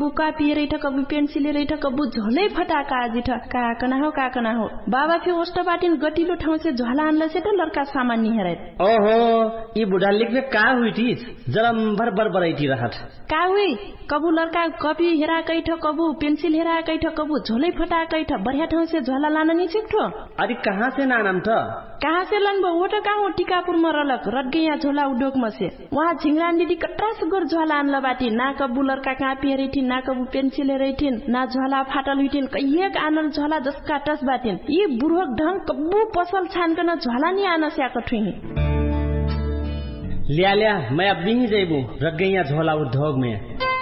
कबू कापी रैठ कबू पेन्सिल रैठ कबू झोलै फटाका जिठ काकना हो बाबा फे ओस्ट बाटिन गटिलो ठाउँ से झोला आनला से त लड़का सामान नि हेरै ओहो ई बुढा लिखबे का हुइठी जलम भर बरबरैठी रहत का हुई कबू लड़का कॉपी हेरा कैठ कबू पेन्सिल हेरा कैठ कबू झोलै फटा कैठ बढ़िया ठाउँ से झोला लान नि छिक्ठो अरे कहाँ से नानम त कहाँ से लनबो ओटा कहाँ टिकापुर में रलक रटगैया झोला उद्योग में से वहाँ झिंगरान दीदी कट्रास गोर झोला आनला बाटी ना कबू लड़का कापी हेरैठिन ना कबू पेन्सिल हेरैठिन ना झोला फाटल हुइठिन कहिएक आनल झोला जसका टस बाटिन यी बुढोक ढंग कबू पसल छानकन झोला नि आन स्याक ठुही लिया मैं अब नहीं जेबू रटगैया झोला उद्योग में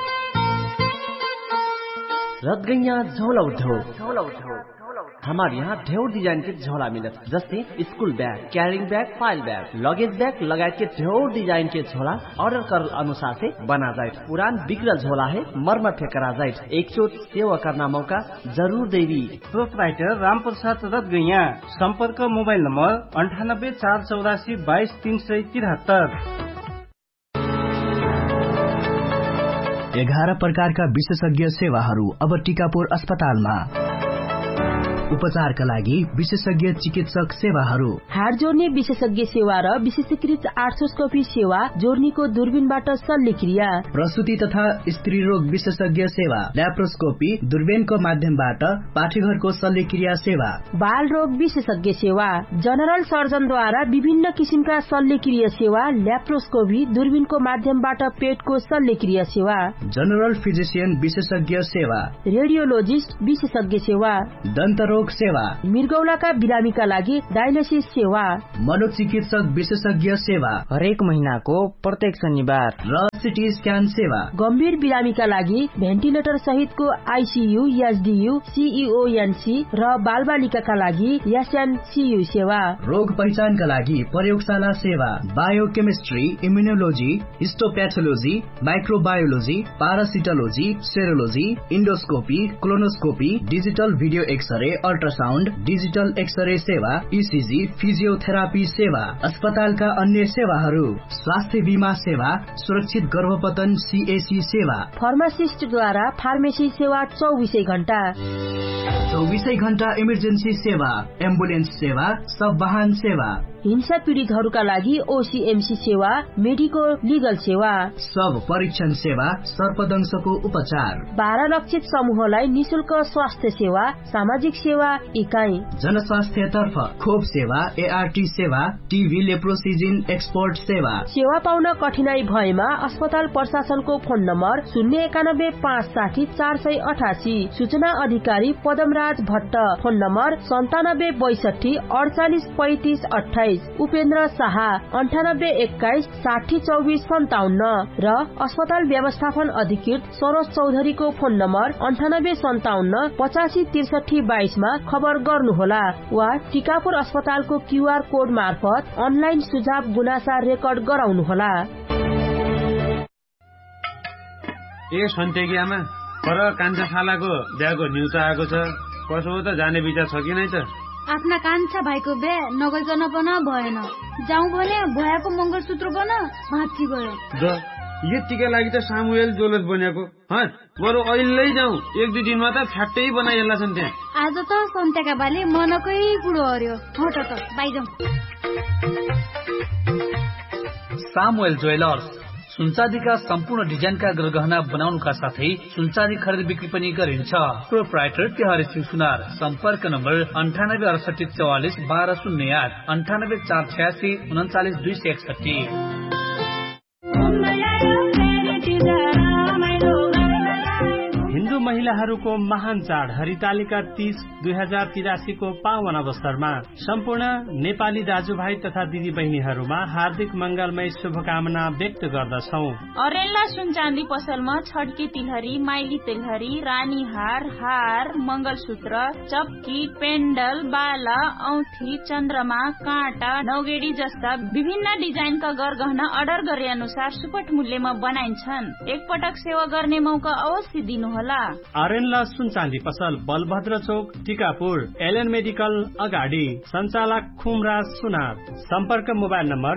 रटगैया झोला उद्योग हमारे यहाँ ढेर डिजाइन के झोला मिलत जैसे school bag carrying bag file bag luggage bag लगायत के ढेर डिजाइन के झोला ऑर्डर कर अनुसार से बना जाए पुरान बिगड़ल झोला है मरम्मत करा जाए एक चोट सेवा करना मौका जरूर देवी प्रोपराइटर रामप्रसाद रटगैया संपर्क मोबाइल नंबर 9848822373 11 प्रकारका विशेषज्ञ सेवाहरू अब टिकापुर अस्पतालमा उपचारका लागि विशेषज्ञ चिकित्सक सेवाहरू हाड जोड्ने विशेषज्ञ सेवा र विशेषीकृत आर्थोस्कोपी सेवा जोर्नीको दूरबीनबाट शल्यक्रिया प्रसूति तथा स्त्री रोग विशेषज्ञ सेवा ल्याप्रोस्कोपी दूरबीनको माध्यमबाट पाठीघरको शल्यक्रिया सेवा बाल रोग विशेषज्ञ सेवा जनरल सर्जनद्वारा विभिन्न किसिमका शल्यक्रिया सेवा ल्याप्रोस्कोपी दूरबीनको माध्यमबाट पेटको शल्यक्रिया सेवा जनरल फिजिशियन विशेषज्ञ सेवा रेडियोलोजिस्ट विशेषज्ञ सेवा दन्त सेवा मृगौलाका बिरामीका लागि डायलिसिस सेवा मनोचिकित्सक विशेषज्ञ सेवा हरेक महीनाको प्रत्येक शनिबार र सिटी स्क्यान सेवा गम्भीर बिरामीका लागि भेन्टिलेटर सहितको आईसीयू एसडीयू सीईओएनसी र बालबालिकाका लागि एसएनसीयू सेवा रोग पहिचानका लागि प्रयोगशाला सेवा biochemistry immunology हिस्टोपैथोलोजी microbiology पारासिटोलोजी सेरोलोजी endoscopy colonoscopy digital video x-ray ultrasound digital x-ray सेवा ईसीजी फिजियोथेरापी सेवा अस्पतालका अन्य सेवाहरू स्वास्थ्य बीमा सेवा सुरक्षित गर्भपतन सीएसी सेवा फार्मासिस्टद्वारा फार्मेसी सेवा 24 घण्टा इमर्जेन्सी सेवा एम्बुलेन्स सेवा सब वाहन सेवा हिंसा पीड़ितहरूका लागि ओसीएमसी सेवा मेडिको लिगल सेवा सब परीक्षण सेवा सर्पदंशको उपचार 12 लक्षित समूहलाई निशुल्क स्वास्थ्य सेवा सामाजिक सेवा इकाई जनस्वास्थ्य तर्फ खोप सेवा एआरटी सेवा टीबी लेप्रोसिजिन एक्सपोर्ट सेवा पाउन कठिनाई भएमा अस्पताल प्रशासनको फोन नम्बर 091560488 सूचना अधिकारी पदमराज भट्ट फोन नम्बर 9762483528 उपेन्द्र शाह 9821602457 र अस्पताल व्यवस्थापन अधिकृत सरोज चौधरीको फोन नम्बर 9857856322 मा खबर गर्नुहोला वा टिकापुर अस्पतालको क्यूआर कोड मार्फत अनलाइन सुझाव गुनासा रेकर्ड गराउनुहोला। ए सन्तेगियामा पर कान्छाशालाको बिहाको न्युज आएको छ कसो त जाने विचार छ कि नै त आफ्ना कान्छा भाइको बे नगइकन पनि भएन जाउँ भने भयाको मंगलसूत्र बन भाँची गयो यतिका लागि त सामुएल जोलत बनेको बरु अहिले जाउँ एक दुई दिनमा त फ्याक्टै बनाइएला छन् त्यहाँ आज त सन्तेका बाले मनकै कुरो हर्यो हट त बाइजाउँ सामुएल ज्वेलर्स सुनचाँदीका सम्पूर्ण डिजाइनका गरगहना बनाउनुका साथै सुनचाँदी खरिद बिक्री पनि गरिन्छ। प्रोपराइटर तिहारी सिंह सुनार सम्पर्क नम्बर 9868441208 9848399261। हिन्दू महिलाहरूको महान चाड हरितालिका 30 2083 को पावन अवसरमा सम्पूर्ण नेपाली दाजुभाइ तथा दिदी बहिनीहरूमा हार्दिक मंगलमय शुभकामना व्यक्त गर्दछौ। अरेन्ला सुनचाँदी पसलमा छड्के तिलहरी माइली तिलहरी रानी हार मंगलसूत्र चप्की पेन्डल बाला औंठी चन्द्रमा काँटा नौगेडी जस्ता विभिन्न डिजाइनका गरगहना अर्डर गरे अनुसार सुपट मूल्यमा बनाइन्छन्। एकपटक सेवा गर्ने मौका अवश्य दिनुहोला। अरेन्ला सुनचाँदी पसल बलभद्र चौक टिकापुर एलएन मेडिकल अगाडि सञ्चालक खुमराज सुनार सम्पर्क मोबाइल नम्बर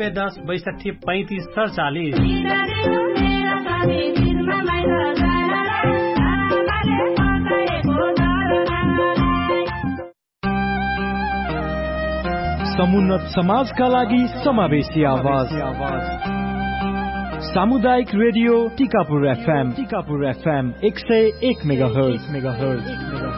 9810 623547। समुन्नत समाजका लागि समावेशी आवाज सामुदायिक रेडियो टिकापुर FM 101 मेगाहर्ज